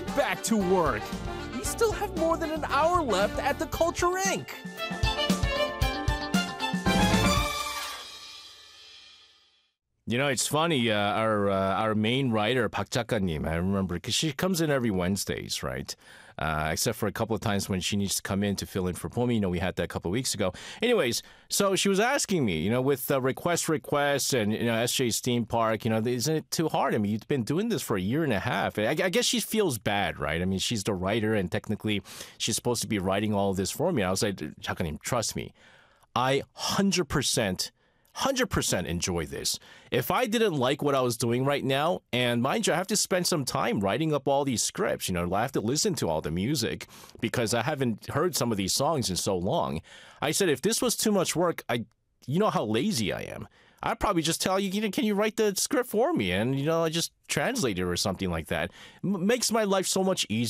get back to work. We still have more than an hour left at the Culture Inc. You know, it's funny. Our main writer, Park 작가님, I remember because she comes in every Wednesdays, right? Except for a couple of times when she needs to come in to fill in for Pomi. You know, we had that a couple of weeks ago. Anyways, so she was asking me, you know, with requests and, you know, SJ's theme park, you know, isn't it too hard? I mean, you've been doing this for a year and a half. I guess she feels bad, right? I mean, she's the writer and technically she's supposed to be writing all of this for me. I was like, 작가님, trust me. I 100% enjoy this. If I didn't like what I was doing right now, and mind you, I have to spend some time writing up all these scripts, you know, I have to listen to all the music because I haven't heard some of these songs in so long. I said, if this was too much work, you know how lazy I am. I'd probably just tell you, can you write the script for me? And, you know, I just translate it or something like that. Makes my life so much easier.